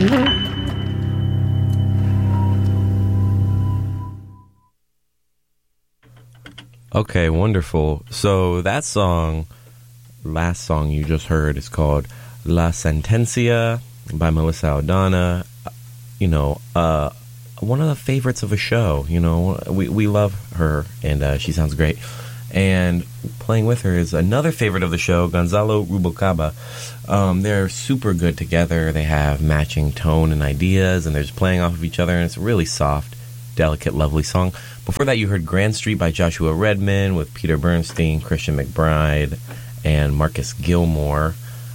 Okay, wonderful. So that song, last song you just heard, is called La Sentencia by Melissa Aldana. You know, one of the favorites of a show. You know, we love her, and she sounds great. And playing with her is another favorite of the show, Gonzalo Rubalcaba. They're super good together. They have matching tone and ideas, and they're just playing off of each other, and it's a really soft, delicate, lovely song. Before that, you heard Grand Street by Joshua Redman with Peter Bernstein, Christian McBride, and Marcus Gilmore.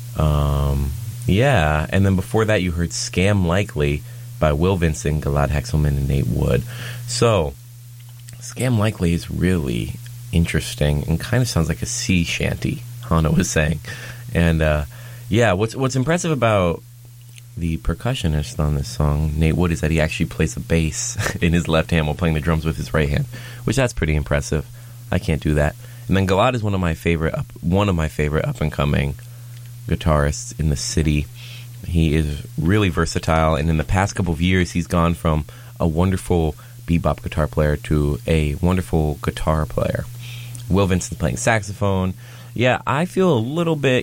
Yeah, and then before that, you heard Scam Likely by Will Vincent, Gilad Hexelman, and Nate Wood. So, Scam Likely is really interesting and kind of sounds like a sea shanty, Hannah was saying. And, yeah, what's impressive about the percussionist on this song, Nate Wood, is that he actually plays the bass in his left hand while playing the drums with his right hand, which that's pretty impressive. I can't do that. And then Gilad is one of my favorite up and coming guitarists in the city. He is really versatile, and in the past couple of years, he's gone from a wonderful bebop guitar player to a wonderful guitar player. Will Vincent's playing saxophone. Yeah, I feel a little bit,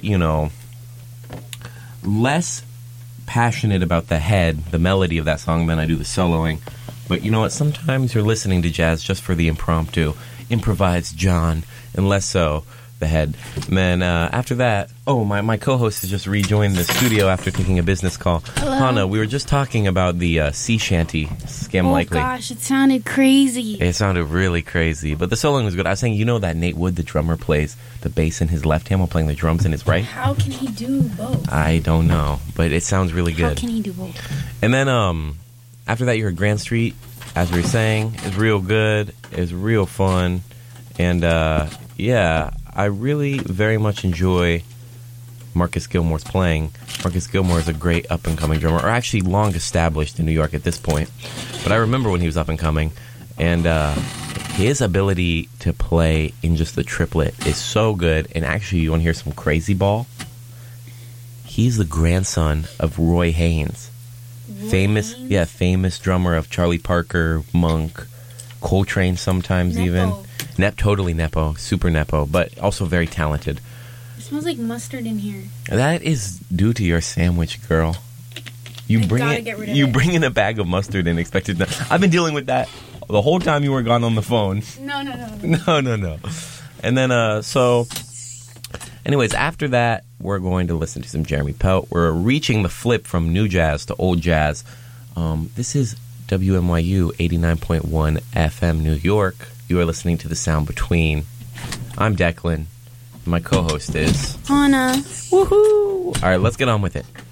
less passionate about the melody of that song than I do the soloing. But you know what? Sometimes you're listening to jazz just for the impromptu. Improvised John, and less so the head. And then after that, my co-host has just rejoined the studio after taking a business call. Hello. Hannah, we were just talking about the sea shanty, Scam Likely. Oh gosh, it sounded crazy. It sounded really crazy, but the soloing was good. I was saying, that Nate Wood, the drummer, plays the bass in his left hand while playing the drums in his right? How can he do both? I don't know, but it sounds really good. How can he do both? And then after that, you heard Grand Street, as we were saying. It's real good. It's real fun. And, yeah, I really very much enjoy Marcus Gilmore's playing. Marcus Gilmore is a great up-and-coming drummer, or actually long-established in New York at this point. But I remember when he was up-and-coming, and his ability to play in just the triplet is so good. And actually, you want to hear some crazy ball? He's the grandson of Roy Haynes. Famous drummer of Charlie Parker, Monk, Coltrane sometimes Nepo. Even. Totally Nepo, super Nepo, but also very talented. It smells like mustard in here. That is due to your sandwich, girl. You bring in a bag of mustard and expect it to... I've been dealing with that the whole time you were gone on the phone. No. No. And then, anyways, after that, we're going to listen to some Jeremy Pelt. We're reaching the flip from new jazz to old jazz. This is WMYU 89.1 FM New York. You are listening to The Sound Between. I'm Declan. My co-host is... Hannah. Woohoo! All right, let's get on with it.